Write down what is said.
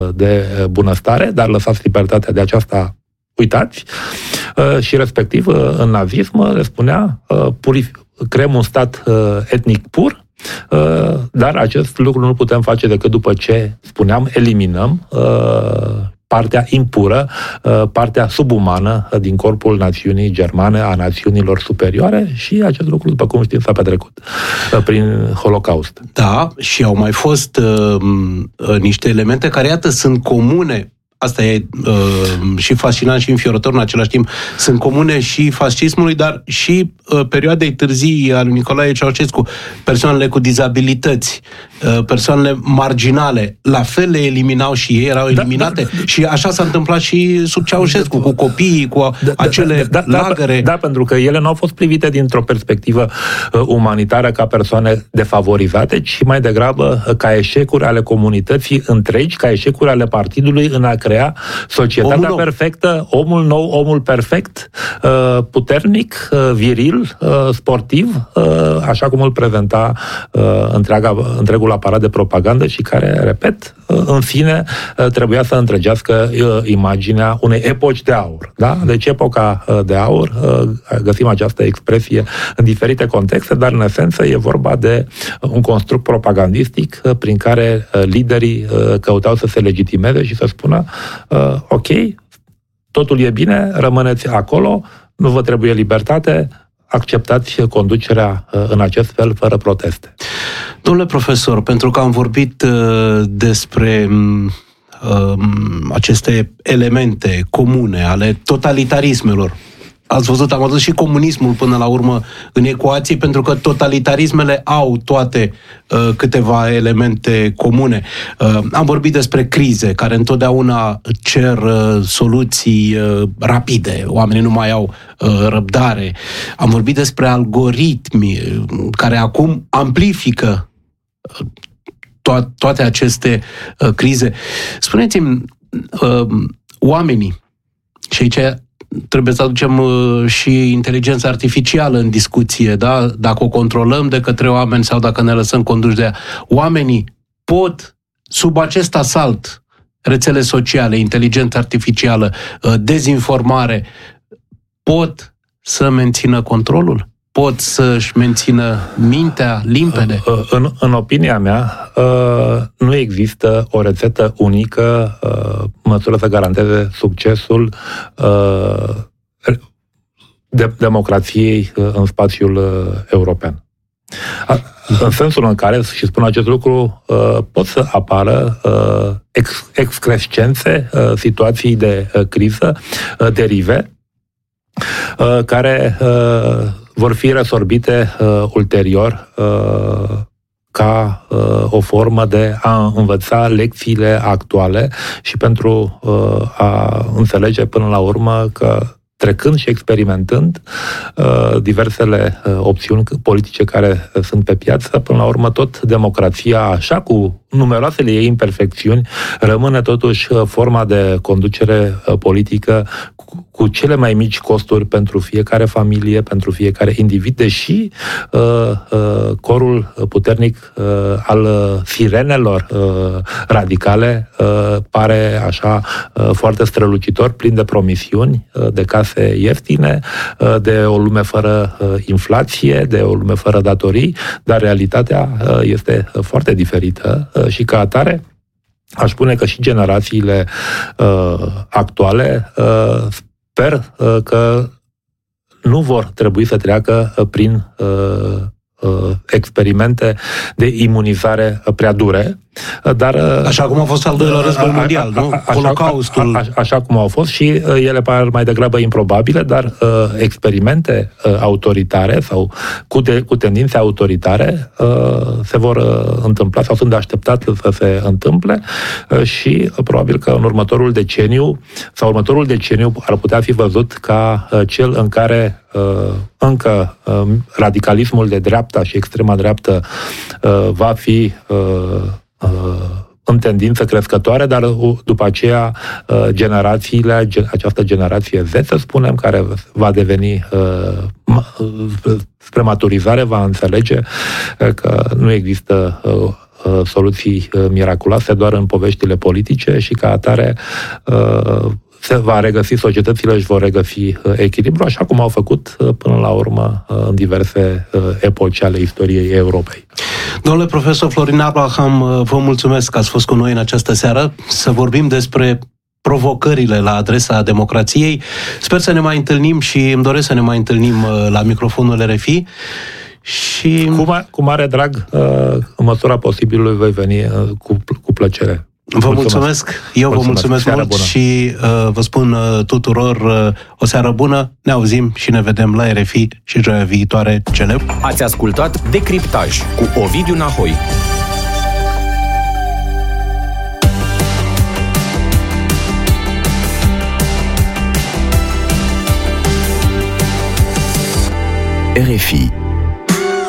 de bunăstare, dar lăsați libertatea de aceasta, uitați. Și respectiv, în nazism le spunea, creăm un stat etnic pur, dar acest lucru nu putem face decât după ce, spuneam, eliminăm partea impură, partea subumană din corpul națiunii germane, a națiunilor superioare, și acest lucru, după cum știm, s-a petrecut prin Holocaust. Da, și au mai fost niște elemente care, iată, sunt comune. Asta e și fascinant și înfiorător în același timp. Sunt comune și fascismului, dar și perioadei târzii a lui Nicolae Ceaușescu. Persoanele cu dizabilități, persoanele marginale, la fel le eliminau și ei, erau eliminate. Și așa s-a întâmplat și sub Ceaușescu, cu copiii, cu acele lagăre. Da, pentru că ele nu au fost privite dintr-o perspectivă umanitară ca persoane defavorizate, ci mai degrabă ca eșecuri ale comunității întregi, ca eșecuri ale partidului în a crea societatea perfectă, omul nou, omul perfect, puternic, viril, sportiv, așa cum îl prezenta întregul aparat de propagandă și care, repet, în fine, trebuia să întregească imaginea unei epoci de aur. Da? Deci epoca de aur, găsim această expresie în diferite contexte, dar în esență e vorba de un construct propagandistic prin care liderii căutau să se legitimeze și să spună ok, totul e bine, rămâneți acolo, nu vă trebuie libertate, acceptați conducerea în acest fel, fără proteste. Domnule profesor, pentru că am vorbit despre aceste elemente comune ale totalitarismelor, ați văzut, am adus și comunismul până la urmă în ecuație, pentru că totalitarismele au toate câteva elemente comune. Am vorbit despre crize, care întotdeauna cer soluții rapide. Oamenii nu mai au răbdare. Am vorbit despre algoritmi, care acum amplifică toate aceste crize. Spuneți-mi, oamenii, și aici trebuie să aducem și inteligența artificială în discuție, da? Dacă o controlăm de către oameni sau dacă ne lăsăm conduși de ea. Oamenii pot, sub acest asalt, rețele sociale, inteligența artificială, dezinformare, pot să mențină controlul? Pot să-și mențină mintea limpede? În opinia mea, nu există o rețetă unică măsură să garanteze succesul democrației în spațiul european. În sensul în care, și spun acest lucru, pot să apară excrescențe, situații de criză, derive, care vor fi resorbite ulterior ca o formă de a învăța lecțiile actuale și pentru a înțelege până la urmă că, trecând și experimentând diversele opțiuni politice care sunt pe piață, până la urmă tot democrația, așa cu numeroasele ei imperfecțiuni, rămâne totuși forma de conducere politică cu cele mai mici costuri pentru fiecare familie, pentru fiecare individ, deși corul puternic al sirenelor radicale pare așa foarte strălucitor, plin de promisiuni, de case ieftine, de o lume fără inflație, de o lume fără datorii, dar realitatea este foarte diferită și ca atare aș spune că și generațiile actuale sper că nu vor trebui să treacă prin experimente de imunizare prea dure, dar... Așa cum a fost al doilea război mondial, nu? Holocaustul. Așa cum au fost și ele par mai degrabă improbabile, dar experimente autoritare sau cu tendințe autoritare se vor întâmpla sau sunt de așteptat să se întâmple și probabil că în următorul deceniu ar putea fi văzut ca cel în care încă radicalismul de dreapta și extrema dreaptă va fi în tendință crescătoare, dar după aceea această generație Z, să spunem, care va deveni spre maturizare, va înțelege că nu există soluții miraculoase doar în poveștile politice și ca atare se va regăsi, societățile își vor regăsi echilibru, așa cum au făcut până la urmă în diverse epoci ale istoriei Europei. Domnule profesor Florin Abraham, vă mulțumesc că ați fost cu noi în această seară să vorbim despre provocările la adresa democrației. Sper să ne mai întâlnim și îmi doresc să ne mai întâlnim la microfonul RFI. Și cu mare drag, în măsura posibilului, voi veni cu plăcere. Vă mulțumesc. Eu vă mulțumesc mult bună. Și vă spun tuturor o seară bună. Ne auzim și ne vedem la RFI și joia viitoare celebr. Ați ascultat Decriptaj cu Ovidiu Nahoi. RFI